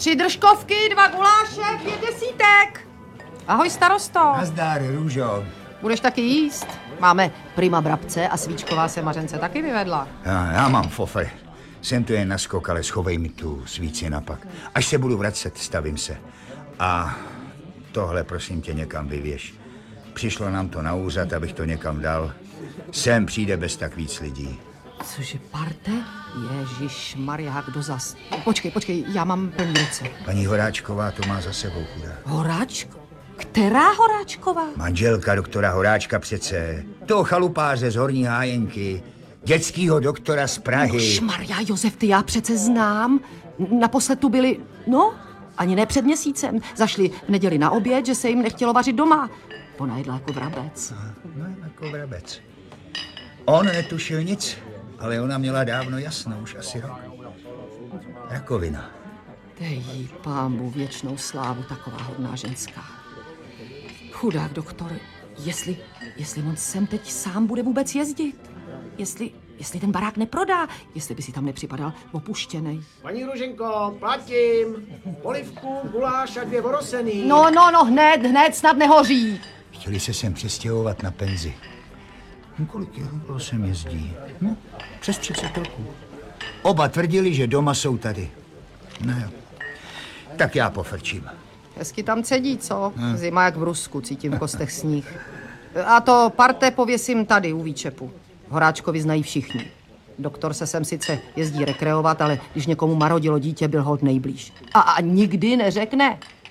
3 držkovky, 2 guláše, 5 desítek. Ahoj, starosto. Nazdar, Růžo. Budeš taky jíst? Máme prima brabce a svíčková se Mařence taky vyvedla. Já mám fofr. Jsem tu jen na skok, ale schovej mi tu svíci napak. Až se budu vracet, stavím se. A tohle prosím tě někam vyvěš. Přišlo nám to na úřad, abych to někam dal. Sem přijde bez tak víc lidí. Cože, parte? Ježišmarja, kdo zas? Počkej, já mám plný ruce. Paní Horáčková to má za sebou, chudá. Horáčko? Která Horáčková? Manželka doktora Horáčka přece. Toho chalupáře z Horní Hájenky. Dětskýho doktora z Prahy. Šmarja, Josef, ty já přece znám. Naposled tu byli, ani ne před měsícem. Zašli v neděli na oběd, že se jim nechtělo vařit doma. Ona jedla jako vrabec. No, jako vrabec. On netušil nic, ale ona měla dávno jasno, už asi rok. Rakovina. Dej jí pámbu věčnou slávu, taková hodná ženská. Chudák doktor, jestli on sem teď sám bude vůbec jezdit. Jestli ten barák neprodá, jestli by si tam nepřipadal opuštěnej. Paní Ruženko, platím. Polivku, guláš a 2 vorosený. No, hned, snad nehoří. Chtěli se sem přestěhovat na penzi. Kolik je sem jezdí? Přes 30 roků. Oba tvrdili, že doma jsou tady. No jo. Tak já pofrčím. Hezky tam cedí, co? Zima jak v Rusku, cítím v kostech sníh. A to parte pověsím tady u výčepu. Horáčkovi znají všichni. Doktor se sem sice jezdí rekreovat, ale když někomu marodilo dítě, byl holt nejblíž. A nikdy neřekne.